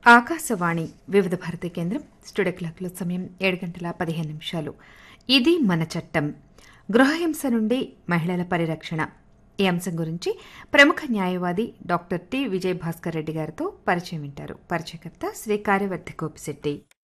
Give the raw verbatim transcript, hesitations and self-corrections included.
ఆకాశవాణి వివిధ భారతి కేంద్రం స్టూడియో క్లాక్లో సమయం ఏడు గంటల పదిహేను నిమిషాలు. ఇది మన చట్టం. గృహహింస నుండి మహిళల పరిరక్షణ ఈ అంశం గురించి ప్రముఖ న్యాయవాది డాక్టర్ టి విజయభాస్కర్ రెడ్డి గారితో పరిచయం వింటారు. పరిచయకర్త శ్రీ కార్యవర్ధి గోపిశెట్టి.